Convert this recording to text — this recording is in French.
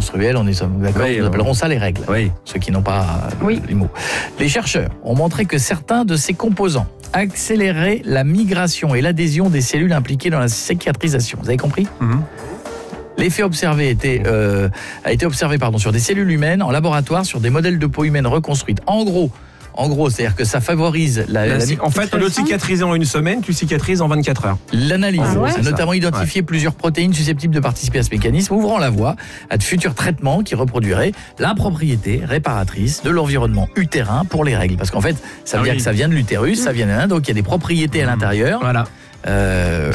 menstruelle, on est d'accord, Oui, nous appellerons ça les règles. Oui. Ceux qui n'ont pas les mots. Les chercheurs ont montré que certains de ces composants accéléraient la migration et l'adhésion des cellules impliquées dans la cicatrisation. Vous avez compris ? L'effet observé a été observé sur des cellules humaines en laboratoire sur des modèles de peau humaine reconstruites. En gros, c'est-à-dire que ça favorise en fait, au lieu de cicatriser en une semaine, tu cicatrises en 24 heures. L'analyse a notamment identifié plusieurs protéines susceptibles de participer à ce mécanisme, ouvrant la voie à de futurs traitements qui reproduiraient la propriété réparatrice de l'environnement utérin pour les règles. Parce qu'en fait, ça veut dire que ça vient de l'utérus, ça vient d'un, donc il y a des propriétés à l'intérieur. Voilà.